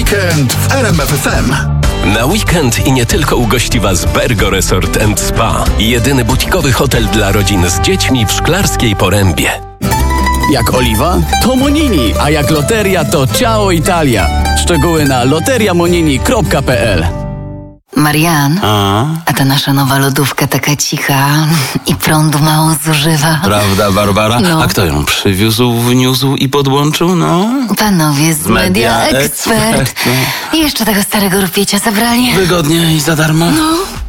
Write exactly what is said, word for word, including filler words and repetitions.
Weekend w R M F F M. Na weekend i nie tylko ugości Was Bergo Resort and Spa. Jedyny butikowy hotel dla rodzin z dziećmi w Szklarskiej Porębie. Jak oliwa, to Monini, a jak loteria, to Ciao Italia. Szczegóły na loteria monini kropka p l. Marian, A? a ta nasza nowa lodówka taka cicha i prądu mało zużywa. Prawda, Barbara? No. A kto ją przywiózł, wniósł i podłączył, no? Panowie z Media, Media Expert. Expert, no. I jeszcze tego starego rupiecia zabrali. Wygodnie i za darmo? No.